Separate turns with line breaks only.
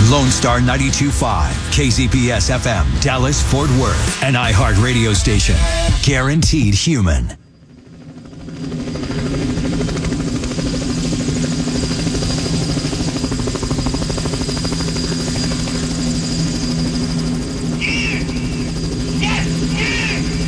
Lone Star 92.5, KZPS FM, Dallas, Fort Worth, an iHeart radio station. Guaranteed human.